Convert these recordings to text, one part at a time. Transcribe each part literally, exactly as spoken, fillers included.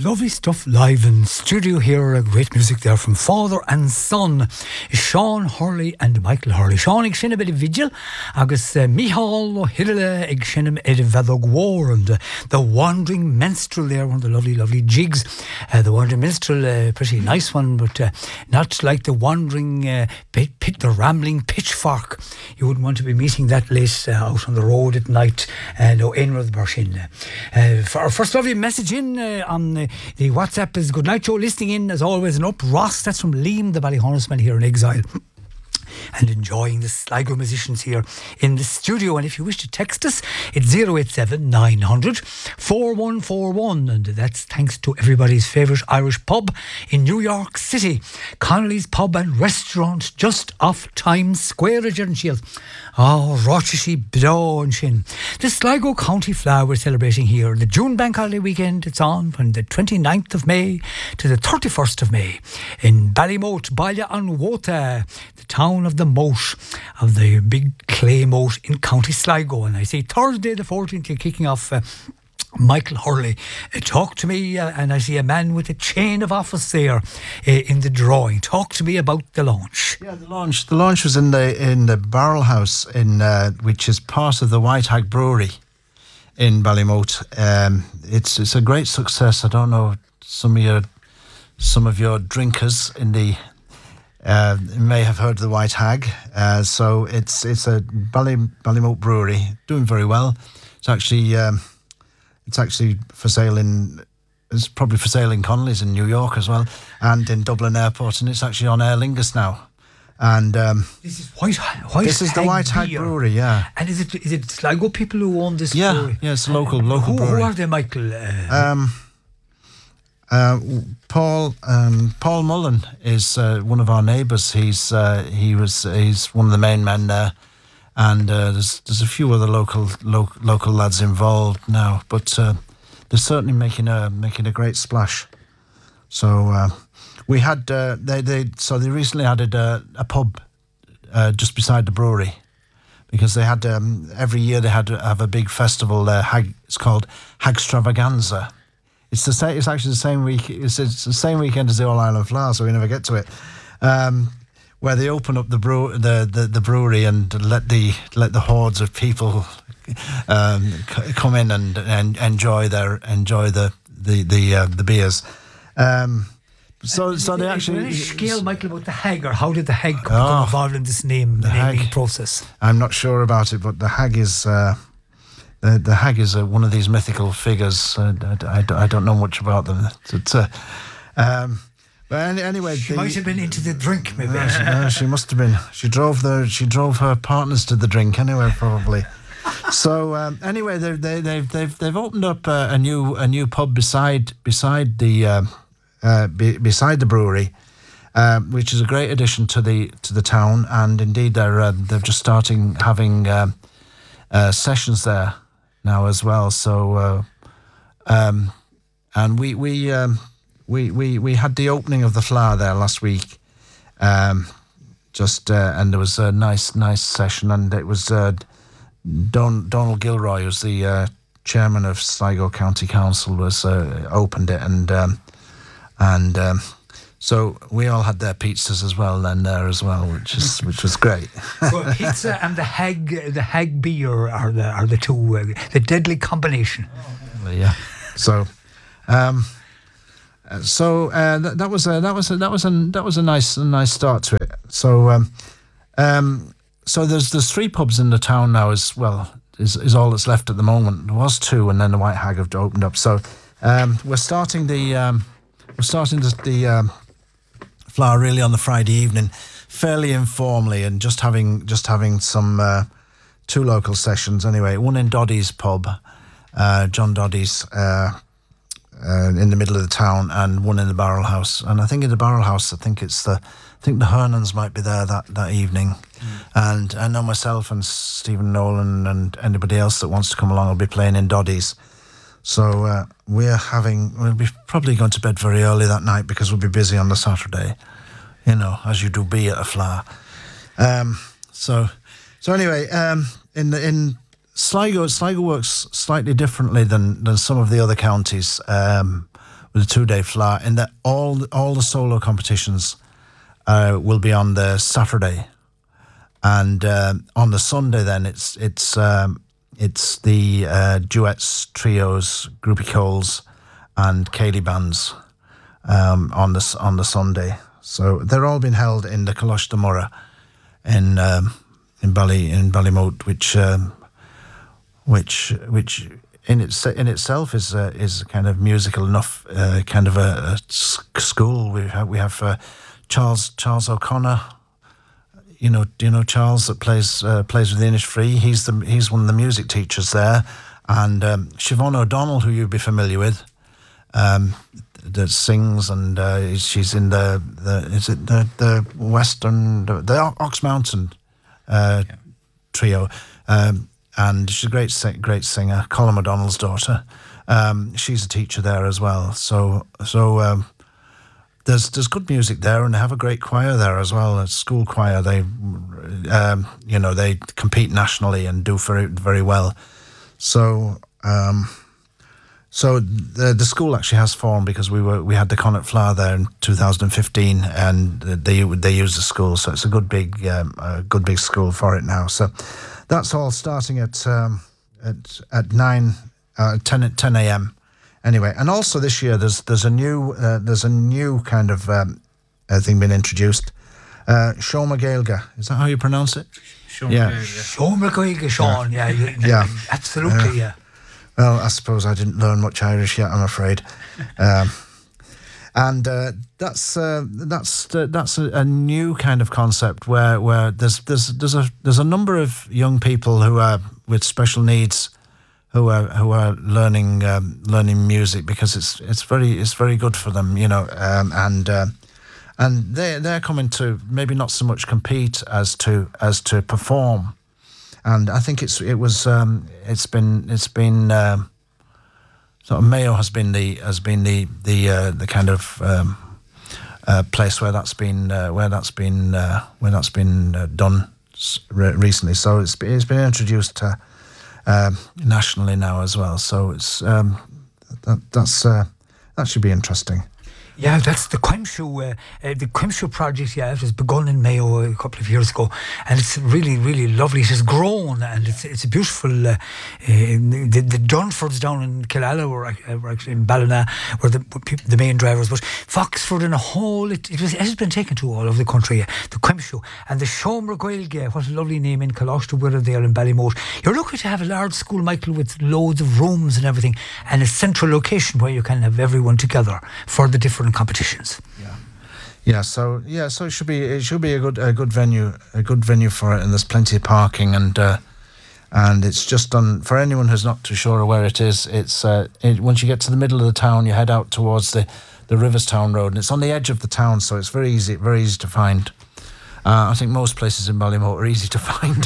Lovely stuff live in studio here. Great music there from father and son, Sean Hurley and Michael Hurley. Sean ag sin a bit of vigil, agus uh, Michal O'Hirle ag sin a bit of Vedog War, and uh, the Wandering Minstrel there, one of the lovely, lovely jigs. Uh, the Wandering Minstrel, a uh, pretty nice one, but uh, not like the Wandering uh, pit, pit, the Rambling Pitchfork. You wouldn't want to be meeting that late uh, out on the road at night. Uh, no, Einrad Barshin. Uh, for our first lovely message in uh, on the, the WhatsApp is good night, Joe. Listening in as always, and up Ross, that's from Liam, the Ballyhonnesman here in exile, and enjoying the Sligo musicians here in the studio. And if you wish to text us, it's zero eight seven nine hundred four one four one, and that's thanks to everybody's favourite Irish pub in New York City, Connolly's Pub and Restaurant, just off Times Square in Shield. Oh, Rochester, Bro and Shin. The Sligo County Flower we're celebrating here. The June Bank Holiday weekend, it's on from the twenty-ninth of May to the thirty-first of May in Ballymote, Baile an Wota, the town of the moat, of the big clay moat in County Sligo. And I say Thursday the fourteenth, you're kicking off uh, Michael Hurley. Uh, talk to me, uh, and I see a man with a chain of office there uh, in the drawing. Talk to me about the launch. Yeah, the launch. The launch was in the in the Barrel House, in uh, which is part of the White Hag Brewery in Ballymote. Um, it's it's a great success. I don't know, some of your some of your drinkers in the uh, may have heard of the White Hag. Uh, so it's it's a Bally, Ballymote brewery doing very well. It's actually. Um, It's actually for sale in, it's probably for sale in Connolly's in New York as well, and in Dublin Airport, and it's actually on Aer Lingus now. And um, this is White, White This is Hag the White Hag beer. Brewery, yeah. And is it is it Sligo people who own this yeah, brewery? Yeah, it's a local local who, brewery. Who are they, Michael? Uh, um, uh, Paul um, Paul Mullen is uh, one of our neighbours. He's uh, he was he's one of the main men there. And uh, there's there's a few other local lo- local lads involved now, but uh, they're certainly making a making a great splash. So uh, we had uh, they they so they recently added a, a pub uh, just beside the brewery, because they had um, every year they had to have a big festival. Uh, Hag, it's called Hagstravaganza. It's the same. It's actually the same week. It's, it's the same weekend as the All Ireland Flower, so we never get to it. Um, where they open up the brew the, the, the brewery and let the let the hordes of people um, c- come in and, and enjoy their enjoy the the the, uh, the beers. Um, so and so they actually really scale, Michael, about the Hag, or how did the Hag come oh, involved in this name the naming Hag, process? I'm not sure about it, but the Hag is uh, the the Hag is uh, one of these mythical figures. Uh, I, I, I don't know much about them. It's, it's uh, um, But any, anyway, she the, might have been into the drink, maybe. No, she, no, she must have been. She drove the. She drove her partners to the drink anyway, probably. So um, anyway, they they they've they've they've opened up a, a new a new pub beside beside the uh, uh, be, beside the brewery, uh, which is a great addition to the to the town. And indeed, they're uh, they're just starting having um, uh, sessions there now as well. So uh, um, and we we. Um, We, we we had the opening of the Flower there last week, um, just uh, and there was a nice nice session, and it was uh, Don, Donald Gilroy, who's the uh, chairman of Sligo County Council, was uh, opened it, and um, and um, so we all had their pizzas as well then there as well, which is which was great. So pizza and the Hag the Hag beer are the are the two uh, the deadly combination. Oh, yeah. So. Um, So uh, that, that was a that was a, that was a that was a nice a nice start to it. So um, um, so there's there's three pubs in the town now as well. Is is all that's left at the moment. There was two, and then the White Hag have opened up. So um, we're starting the um, we're starting the, the um, Flower really on the Friday evening, fairly informally, and just having just having some uh, two local sessions anyway. One in Doddy's pub, uh, John Doddy's. Uh, Uh, in the middle of the town, and one in the Barrel House. And I think in the Barrel House, I think it's the, I think the Hernans might be there that, that evening. Mm. And I know myself and Stephen Nolan and anybody else that wants to come along will be playing in Doddy's. So uh, we're having, we'll be probably going to bed very early that night because we'll be busy on the Saturday, you know, as you do be at a Flower. Um, so, so anyway, um, in the, in, Sligo, Sligo works slightly differently than, than some of the other counties. Um, with a two-day flyer. And that all all the solo competitions uh, will be on the Saturday, and uh, on the Sunday then it's it's um, it's the uh, duets, trios, groupie calls, and Cayley bands um, on the on the Sunday. So they're all being held in the Colosh de Mora in um, in Bally in Ballymote, which um, which which in its in itself is uh, is kind of musical enough, uh, kind of a, a school. We have we have uh, Charles Charles O'Connor. You know, do you know Charles that plays uh, plays with the Innisfree? He's the he's one of the music teachers there, and um, Siobhan O'Donnell, who you'd be familiar with. Um, that sings, and uh, she's in the, the is it the the Western the, the Ox Mountain uh, yeah. trio, um, and she's a great great singer. Colin O'Donnell's daughter, um, she's a teacher there as well. So so um, there's there's good music there, and they have a great choir there as well. A school choir. They um, you know they compete nationally and do very very well. So. Um, So the the school actually has formed because we were we had the Connacht Flower there in two thousand fifteen, and they they use the school, so it's a good big um, a good big school for it now. So that's all starting at um, at at nine uh, ten a.m. Anyway, and also this year there's there's a new uh, there's a new kind of um, uh, thing been introduced. Uh, Seomra Gaeilge, is that how you pronounce it? Seomra yeah, Gaeilge. Seomra Gaeilge, Sean. Yeah, yeah, yeah, yeah. absolutely, Uh, yeah. Well, I suppose I didn't learn much Irish yet, I'm afraid. Um, and uh, that's uh, that's uh, that's a, a new kind of concept where where there's there's there's a there's a number of young people who are with special needs who are who are learning um, learning music because it's it's very it's very good for them, you know, um, and uh, and they they're coming to maybe not so much compete as to as to perform. And I think it's it was um, it's been it's been um, sort of Mayo has been the has been the the uh, the kind of um, uh, place where that's been uh, where that's been uh, where that's been uh, done re- recently. So it's been, it's been introduced uh, um, nationally now as well. So it's um, that that's uh, that should be interesting. Yeah, that's the Quimshoe, uh, uh, the Quimshoe project. Yeah, it was begun in Mayo a couple of years ago, and it's really, really lovely. It has grown, and it's it's a beautiful. Uh, uh, the the Dunfords down in Killala were, uh, were actually in Ballina, were the the main drivers. But Foxford and a whole, it, it was it has been taken to all over the country. Uh, the Quimshoe and the Seomra Gaeilge, what a lovely name in Colosh, where they are in Ballymote. You're lucky to have a large school, Michael, with loads of rooms and everything, and a central location where you can have everyone together for the different competitions. Yeah, yeah. So yeah, so it should be it should be a good a good venue a good venue for it, and there's plenty of parking, and uh, and it's just on for anyone who's not too sure where it is. It's uh, it, once you get to the middle of the town, you head out towards the the Riverstown Road, and it's on the edge of the town, so it's very easy very easy to find. Uh, I think most places in Ballymote are easy to find.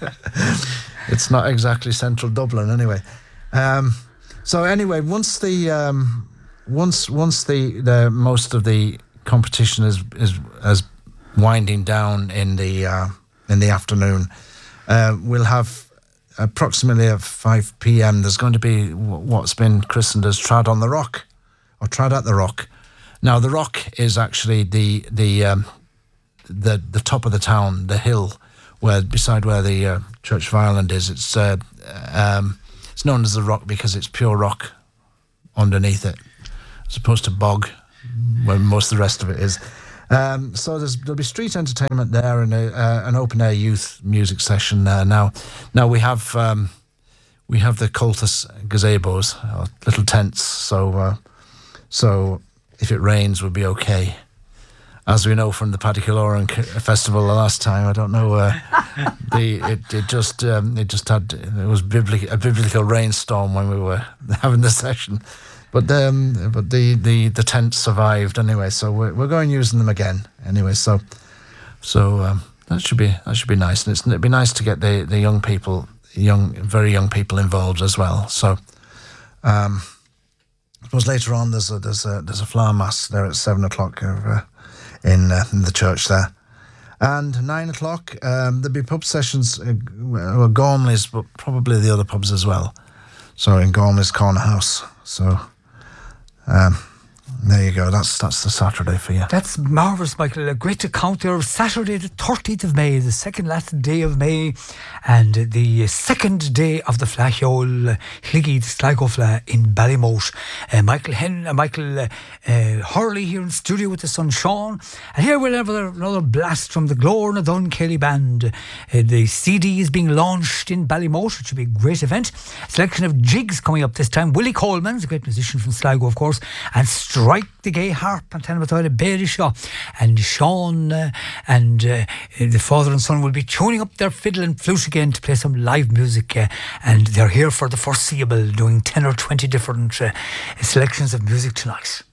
It's not exactly central Dublin, anyway. Um, so anyway, once the um, Once once the, the most of the competition is is is winding down in the uh, in the afternoon, uh, we'll have approximately at five p.m. There's going to be what's been christened as Trad on the Rock, or Trad at the Rock. Now the Rock is actually the the um, the the top of the town, the hill where beside where the uh, Church of Ireland is. It's uh, um, it's known as the Rock because it's pure rock underneath it, as opposed to bog, where most of the rest of it is. Um, so there's, there'll be street entertainment there and a, uh, an open air youth music session there. Now, now we have um, we have the cultus gazebos, or little tents. So uh, so if it rains, we'll be okay. As we know from the Paddy Killeoran festival the last time, I don't know. Uh, the it, it just um, it just had it was biblical, a biblical rainstorm when we were having the session. But um, but the, the, the tent survived anyway, so we're we're going using them again anyway. So so um, that should be that should be nice, and it's, it'd be nice to get the, the young people, young very young people involved as well. So um, I suppose later on there's a there's a there's a flower mass there at seven o'clock uh, in uh, in the church there, and nine o'clock um, there'll be pub sessions, uh, well, Gormley's, but probably the other pubs as well. So in Gormley's Corner House. So. Um, There you go. That's that's the Saturday for you. That's marvellous, Michael. A great account there of Saturday, the thirteenth of May, the second last day of May, and the second day of the Flahiol Hliggy, the Sligo Fla in Ballymote. Uh, Michael Hen, uh, Michael uh, uh, Hurley here in studio with his son Sean. And here we'll have another, another blast from the Glór na Dun Kelly Band. Uh, the C D is being launched in Ballymote, which will be a great event. Selection of jigs coming up this time. Willie Coleman's a great musician from Sligo, of course, and Strike the Gay Harp and Tanamatoy Berry Shaw, and Sean uh, and uh, the father and son will be tuning up their fiddle and flute again to play some live music, uh, and they're here for the foreseeable, doing ten or twenty different uh, selections of music tonight.